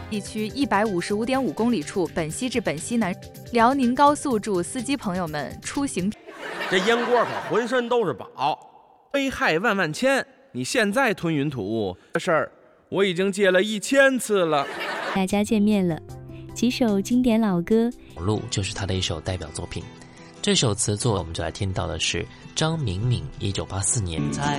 地区155.5公里处，本西至本西南。辽宁高速祝司机朋友们出行。 这烟锅可浑身都是宝， 危害万万千。你现在吞云吐雾的事儿，我已经戒了1000次了。 大家见面了，几首经典老歌， 路就是他的一首代表作品。这首词作我们就来听到的是张明敏1984年。 在